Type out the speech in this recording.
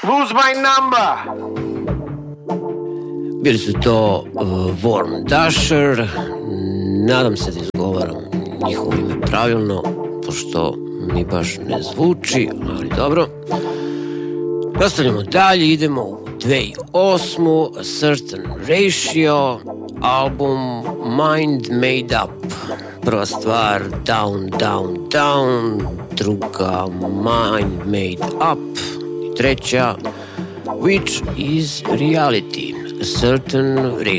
Lose my number. Bili su to Warm Dasher. Nadam se da izgovaram njihovo ime pravilno, pošto mi baš ne zvuči, ali dobro. Nastavljamo dalje, idemo u 2008. A Certain Ratio, album Mind Made Up. Prva stvar Down, Down, Down, druga Mind Made Up i treća Which is Reality, A Certain Ratio.